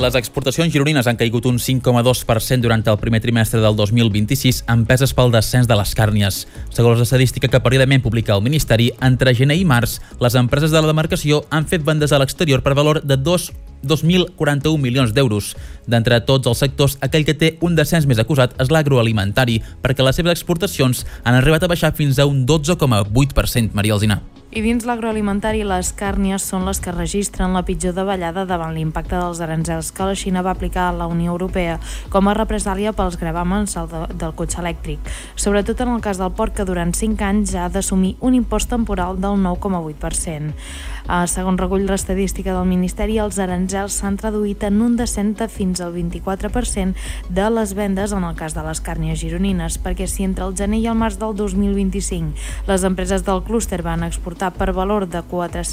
Les exportacions gironines han caigut un 5,2% durant el primer trimestre del 2026, empeses pel descens de les càrnies. Segons l'estadística que periòdicament publica el Ministeri, entre gener i març, les empreses de la demarcació han fet vendes a l'exterior per valor de 2.041 milions d'euros. D'entre tots els sectors, aquell que té un descens més acusat és l'agroalimentari, perquè les seves exportacions han arribat a baixar fins a un 12,8%. Maria Alsina. I dins l'agroalimentari, les càrnies són les que registren la pitjor davallada davant l'impacte dels aranzels que la Xina va aplicar a la Unió Europea com a represàlia pels gravàmens del cotxe elèctric, sobretot en el cas del porc, que durant 5 anys ha d'assumir un impost temporal del 9,8%. Segons recull l'estadística del Ministeri, els aranzels s'han traduït en un descens de fins al 24% de les vendes en el cas de les càrnies gironines, perquè si entre el gener i el març del 2025 les empreses del clúster van exportar per valor de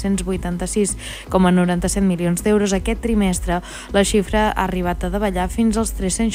486,97 milions d'euros, aquest trimestre la xifra ha arribat a davallar fins als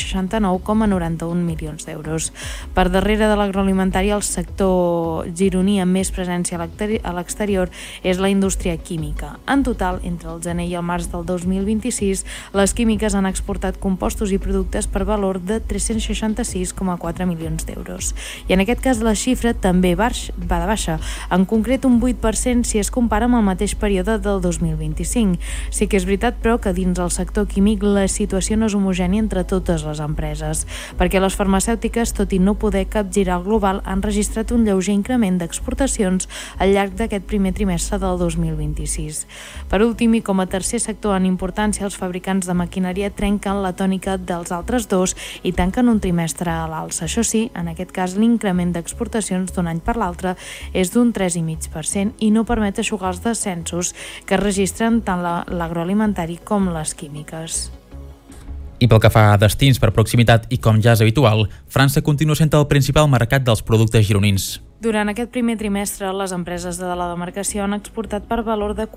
369,91 milions d'euros. Per darrere de l'agroalimentari, el sector gironí amb més presència a l'exterior és la indústria química. En total, entre el gener i el març del 2026, les químiques han exportat compostos i productes per valor de 366,4 milions d'euros. I en aquest cas la xifra també va de baixa, en concret un 8% si es compara amb el mateix període del 2025. Sí que és veritat, però, que dins el sector químic la situació no és homogènia entre totes les empreses, perquè les farmacèutiques, tot i no poder capgirar el global, han registrat un lleuger increment d'exportacions al llarg d'aquest primer trimestre del 2026. Per últim, i com a tercer sector en importància, els fabricants de maquinària trenquen la tònica dels altres dos i tanquen un trimestre a l'alça. Això sí, en aquest cas l'increment d'exportacions d'un any per l'altre és d'un 3,5% i no permet eixugar els descensos que registren tant l'agroalimentari com les químiques. I pel que fa a destins per proximitat i com ja és habitual, França continua sent el principal mercat dels productes gironins. Durant aquest primer trimestre, les empreses de la demarcació han exportat per valor de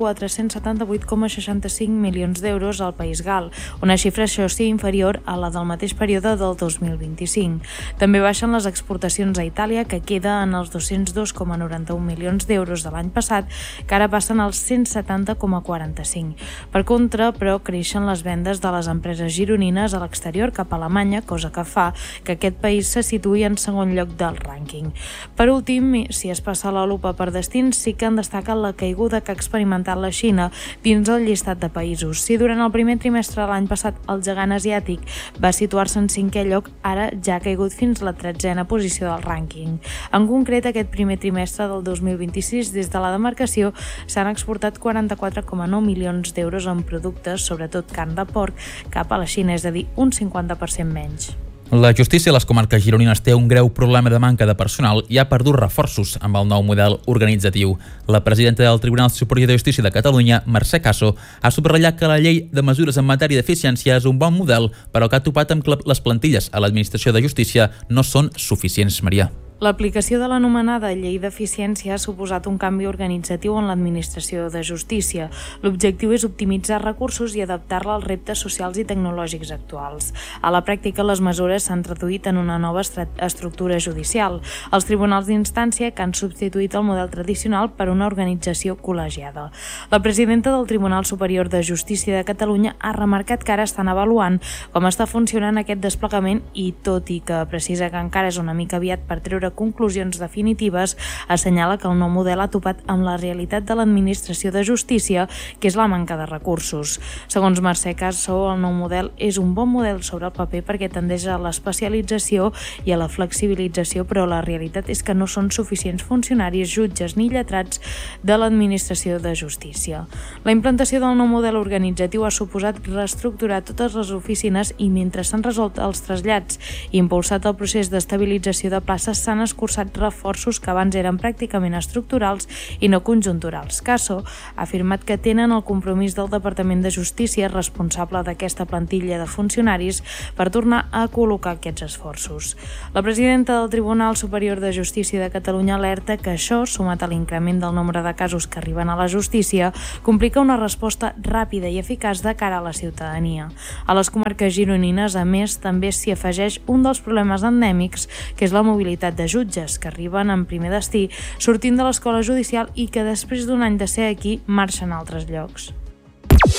478,65 milions d'euros al País Gal, una xifra, això sí, inferior a la del mateix període del 2025. També baixen les exportacions a Itàlia, que queda en els 202,91 milions d'euros de l'any passat, que ara passen als 170,45. Per contra, però, creixen les vendes de les empreses gironines a l'exterior cap a Alemanya, cosa que fa que aquest país se situï en segon lloc del rànquing. Per últim, si es passa la lupa per destins, sí que en destaca la caiguda que ha experimentat la Xina dins el llistat de països. Si durant el primer trimestre de l'any passat el gegant asiàtic va situar-se en 5è lloc, ara ja ha caigut fins a la 13a posició del rànquing. En concret, aquest primer trimestre del 2026, des de la demarcació, s'han exportat 44,9 milions d'euros en productes, sobretot carn de porc, cap a la Xina, és a dir, un 50% menys. La justícia a les comarques gironines té un greu problema de manca de personal i ha perdut reforços amb el nou model organitzatiu. La presidenta del Tribunal Superior de Justícia de Catalunya, Mercè Caso, ha subratllat que la llei de mesures en matèria d'eficiència és un bon model, però que ha topat amb que les plantilles a l'administració de justícia no són suficients, Maria. L'aplicació de l'anomenada Llei d'Eficiència ha suposat un canvi organitzatiu en l'administració de justícia. L'objectiu és optimitzar recursos i adaptar-la als reptes socials i tecnològics actuals. A la pràctica, les mesures s'han traduït en una nova estructura judicial. Els tribunals d'instància, que han substituït el model tradicional per una organització col·legiada. La presidenta del Tribunal Superior de Justícia de Catalunya ha remarcat que ara estan avaluant com està funcionant aquest desplegament i, tot i que precisa que encara és una mica aviat per treure conclusions definitives, assenyala que el nou model ha topat amb la realitat de l'administració de justícia, que és la manca de recursos. Segons Mercè Caso, el nou model és un bon model sobre el paper perquè tendeix a l'especialització i a la flexibilització, però la realitat és que no són suficients funcionaris, jutges ni lletrats de l'administració de justícia. La implantació del nou model organitzatiu ha suposat reestructurar totes les oficines i mentre s'han resolt els trasllats i impulsat el procés d'estabilització de places, s'han escurçat reforços que abans eren pràcticament estructurals i no conjunturals. Caso ha afirmat que tenen el compromís del Departament de Justícia, responsable d'aquesta plantilla de funcionaris, per tornar a col·locar aquests esforços. La presidenta del Tribunal Superior de Justícia de Catalunya alerta que això, sumat a l'increment del nombre de casos que arriben a la justícia, complica una resposta ràpida i eficaç de cara a la ciutadania. A les comarques gironines, a més, també s'hi afegeix un dels problemes endèmics, que és la mobilitat de jutges que arriben en primer destí sortint de l'escola judicial i que després d'un any de ser aquí marxen a altres llocs.